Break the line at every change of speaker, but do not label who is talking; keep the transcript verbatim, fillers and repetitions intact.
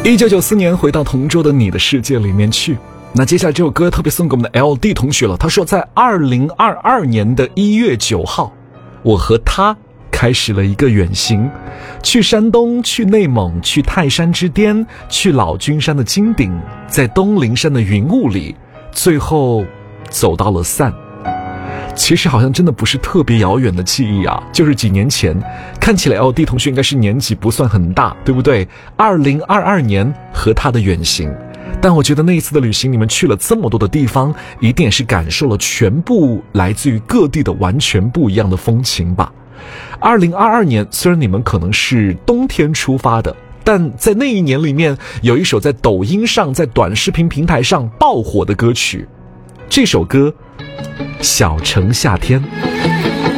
一九九四年回到同桌的你的世界里面去。那接下来这首歌特别送给我们的 L D 同学了，他说在二零二二年的一月九号，我和他开始了一个远行，去山东，去内蒙，去泰山之巅，去老君山的金顶，在东陵山的云雾里，最后走到了散。其实好像真的不是特别遥远的记忆啊，就是几年前，看起来 L D 同学应该是年纪不算很大，对不对？二零二二年和他的远行，但我觉得那一次的旅行，你们去了这么多的地方，一定也是感受了全部来自于各地的完全不一样的风情吧。二零二二年虽然你们可能是冬天出发的，但在那一年里面有一首在抖音上，在短视频平台上爆火的歌曲，这首歌小城夏天。